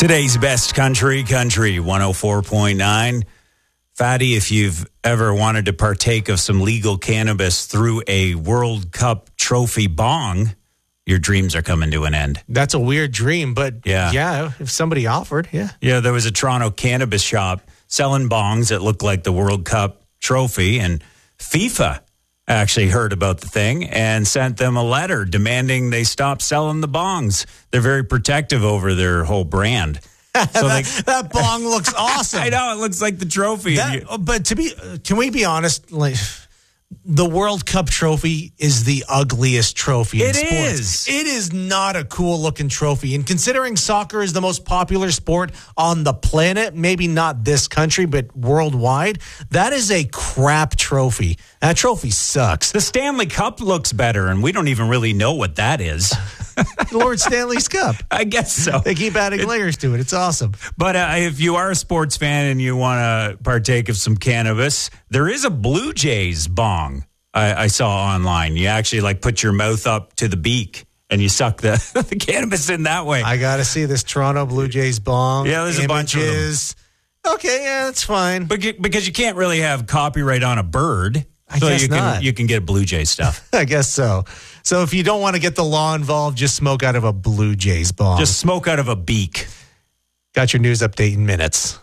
Today's best country 104.9. Fatty, if you've ever wanted to partake of some legal cannabis through a World Cup trophy bong, your dreams are coming to an end. That's a weird dream, but yeah, if somebody offered, yeah. Yeah, there was a Toronto cannabis shop selling bongs that looked like the World Cup trophy, and FIFA actually heard about the thing and sent them a letter demanding they stop selling the bongs. They're very protective over their whole brand. So that bong looks awesome. I know, it looks like the trophy. But can we be honest? Like, the World Cup trophy is the ugliest trophy in sports. It is not a cool looking trophy. And considering soccer is the most popular sport on the planet, maybe not this country, but worldwide, that is a crap trophy. That trophy sucks. The Stanley Cup looks better, and we don't even really know what that is. Lord Stanley's Cup. I guess so. They keep adding layers to it. It's awesome. But if you are a sports fan and you want to partake of some cannabis, there is a Blue Jays bong I saw online. You actually put your mouth up to the beak and you suck the cannabis in that way. I got to see this Toronto Blue Jays bong. Yeah, there's a bunch of them. Okay, yeah, that's fine. But because you can't really have copyright on a bird. I guess not. You can get Blue Jay stuff. I guess so. So if you don't want to get the law involved, just smoke out of a Blue Jays bong. Just smoke out of a beak. Got your news update in minutes.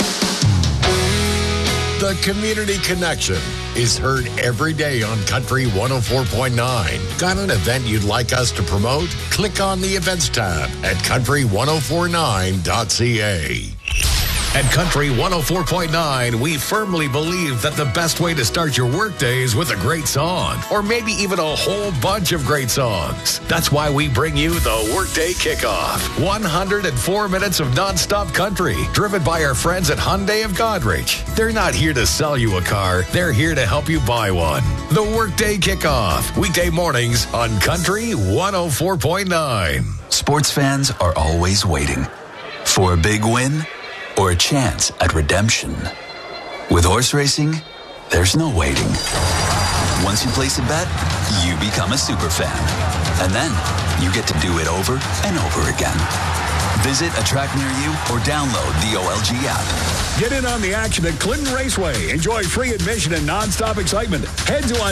The Community Connection is heard every day on Country 104.9. Got an event you'd like us to promote? Click on the Events tab at country1049.ca. At Country 104.9, we firmly believe that the best way to start your workday is with a great song, or maybe even a whole bunch of great songs. That's why we bring you the Workday Kickoff. 104 minutes of nonstop country, driven by our friends at Hyundai of Godrich. They're not here to sell you a car, they're here to help you buy one. The Workday Kickoff, weekday mornings on Country 104.9. Sports fans are always waiting for a big win or a chance at redemption. With horse racing, there's no waiting. Once you place a bet, you become a super fan. And then you get to do it over and over again. Visit a track near you or download the OLG app. Get in on the action at Clinton Raceway. Enjoy free admission and nonstop excitement. Head to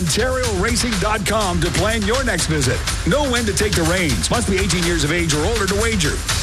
OntarioRacing.com to plan your next visit. Know when to take the reins. Must be 18 years of age or older to wager.